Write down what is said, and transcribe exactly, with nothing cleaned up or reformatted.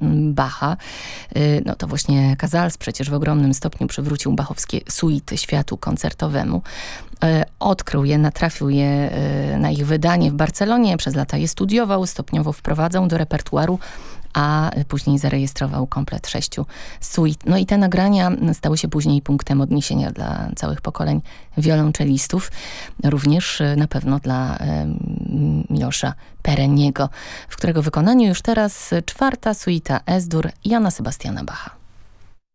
Bacha. No to właśnie Casals przecież w ogromnym stopniu przywrócił bachowskie suity światu koncertowemu. Odkrył je, natrafił je na ich wydanie w Barcelonie, przez lata je studiował, stopniowo wprowadzał do repertuaru, a później zarejestrował komplet sześciu suit. No i te nagrania stały się później punktem odniesienia dla całych pokoleń wiolonczelistów, również na pewno dla Miłosza Pereniego, w którego wykonaniu już teraz czwarta suita Es-dur Jana Sebastiana Bacha.